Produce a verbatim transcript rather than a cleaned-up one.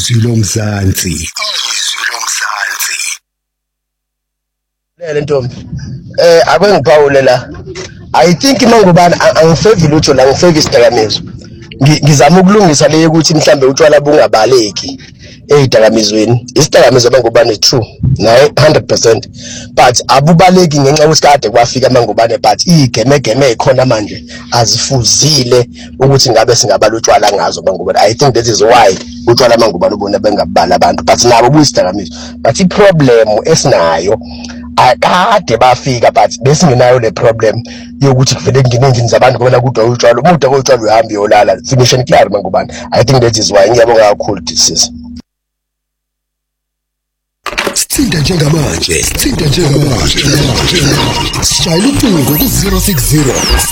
izwi lomzansi izwi lomzansi le ntombi eh akwengiphawule la I think mangubani angifavor utho la ngifavor isidakamizwa ngizama ukulungisa le ukuthi mhlambe utshwala bungabaleki ezidakamizweni isidakamizwa mangubani true naye one hundred percent but abubaleki ngenxa ukuthi kade kwafika mangubane but igemegeme ekhona manje azifuzile ukuthi ngabe singabala utshwala ngazo mangubane. I think that is why utshwala mangubane ubona bengabala abantu but nabo buyidakamizwa but iproblem esinayo akade bafika but besingenayo le problem yokuthi kuvele kungene endlini zabantu kubona kudwa utshwala umuntu akutshwala uhambe yolala finish and clear mangubane. I think that is why ngiyabonga kakhulu this Sithinta njengamanje sithinta njengamanje sishayela ucingo ku zero six zero